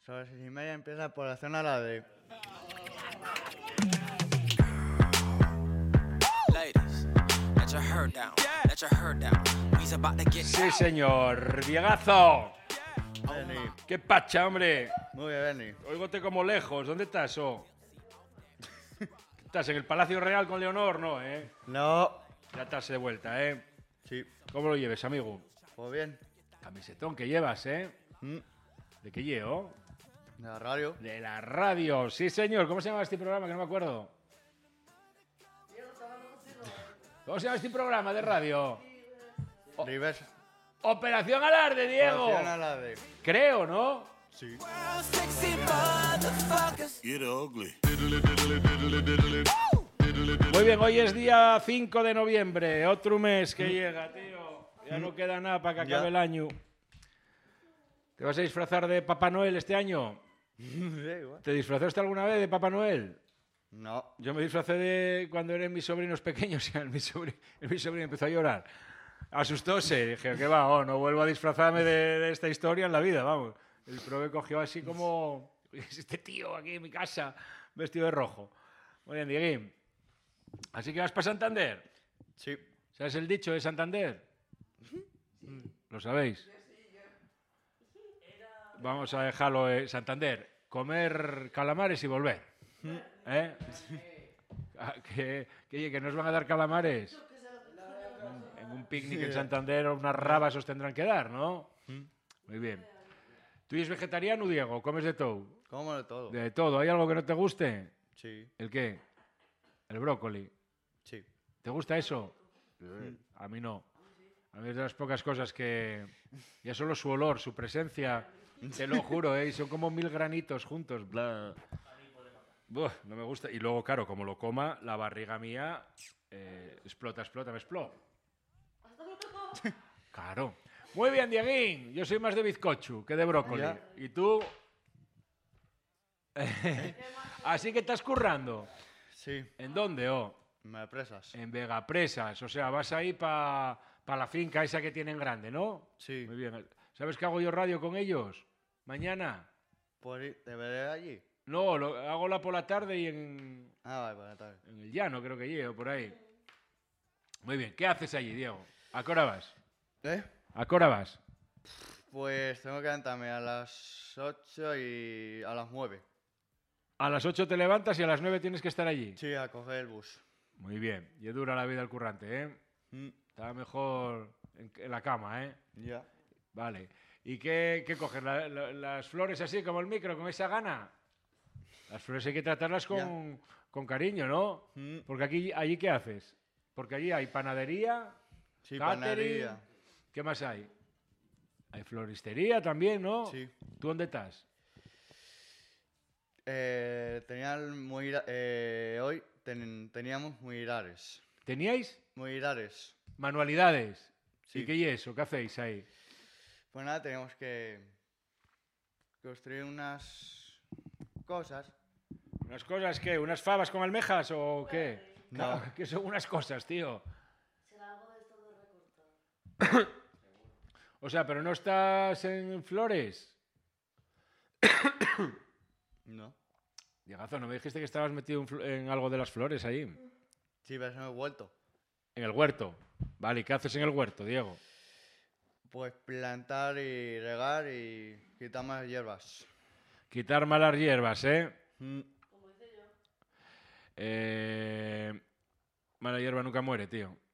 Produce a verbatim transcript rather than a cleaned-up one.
Sobre las seis y media empieza por la zona la de... Sí, señor. Viegazo. Beni. ¿Qué pacha, hombre? Muy bien, Beni. Oígote como lejos. ¿Dónde estás, oh? ¿Estás en el Palacio Real con Leonor? No, ¿eh? No. Ya estás de vuelta, ¿eh? Sí. ¿Cómo lo lleves, amigo? Pues bien. Camisetón que llevas, ¿eh? Mm. ¿De qué llevo? De la radio. De la radio. Sí, señor. ¿Cómo se llama este programa? Que no me acuerdo. ¿Cómo se llama este programa de radio? Oh. Rivers. Operación Alarde, Diego. Operación Alarde. Creo, ¿no? Sí. Muy bien, hoy es día cinco de noviembre. Otro mes que llega, tío. Ya no queda nada para que acabe Ya. el año. ¿Te vas a disfrazar de Papá Noel este año? ¿Te disfrazaste alguna vez de Papá Noel? No. Yo me disfracé de cuando eran mis sobrinos pequeños y mi sobrino, mi sobrino empezó a llorar. Asustóse. Dije, ¿qué va? Oh, no vuelvo a disfrazarme de, de esta historia en la vida, vamos. El prove cogió así como... Este tío aquí en mi casa, vestido de rojo. Muy bien, Dieguín. Así que vas para Santander. Sí. ¿Sabes el dicho de Santander? ¿Lo sabéis? Vamos a dejarlo en Santander. Comer calamares y volver. ¿Eh? ¿Que, que, que nos van a dar calamares? En un picnic en Santander unas rabas os tendrán que dar, ¿no? Muy bien. ¿Tú eres vegetariano, Diego? ¿Comes de todo? Como de todo. De todo. ¿Hay algo que no te guste? Sí. ¿El qué? El brócoli. Sí. ¿Te gusta eso? A mí no. A mí es de las pocas cosas que... Ya solo su olor, su presencia, te lo juro, ¿eh? Son como mil granitos juntos. Bla. Buah, no me gusta. Y luego, claro, como lo coma, la barriga mía eh, explota, explota, me explota. Claro. Muy bien, Dieguín. Yo soy más de bizcocho que de brócoli. Ya. ¿Y tú? Así que estás currando. Sí. ¿En dónde, oh? Me presas. En Vegapresas. O sea, vas ahí para pa la finca esa que tienen grande, ¿no? Sí. Muy bien. ¿Sabes que hago yo radio con ellos? Mañana. ¿Por ir? ¿Te veré allí? No, lo, hago la por la tarde y en, Ah, vale, por la tarde. en el llano creo que llego, por ahí. Muy bien. ¿Qué haces allí, Diego? ¿A qué hora vas? ¿Eh? ¿A qué hora vas? Pues tengo que levantarme a las ocho y a las nueve. A las ocho te levantas y a las nueve tienes que estar allí. Sí, a coger el bus. Muy bien. Y dura la vida al currante, ¿eh? Mm. Está mejor en, en la cama, ¿eh? Ya. Vale. ¿Y qué, qué coges? ¿La- la- ¿Las flores así como el micro, con esa gana? Las flores hay que tratarlas con, con cariño, ¿no? Mm. Porque aquí, allí, ¿qué haces? Porque allí hay panadería, Sí, catering. panadería. ¿Qué más hay? Hay floristería también, ¿no? Sí. ¿Tú dónde estás? Eh, tenían muy, eh, hoy ten- teníamos muirares. ¿Teníais Muirares. manualidades? Sí. ¿Y qué y eso? ¿Qué hacéis ahí? Pues nada, teníamos que construir unas cosas. ¿Unas cosas qué? ¿Unas fabas con almejas o qué? No. ¿Qué son unas cosas, tío? O sea, pero no estás en flores. No. Diegazo, ¿no me dijiste que estabas metido en, fl- en algo de las flores ahí? Sí, pero eso no he vuelto. En el huerto. Vale, ¿y qué haces en el huerto, Diego? Pues plantar y regar y quitar más hierbas. Quitar malas hierbas, ¿eh? Mm. Eh, Mala hierba nunca muere, tío.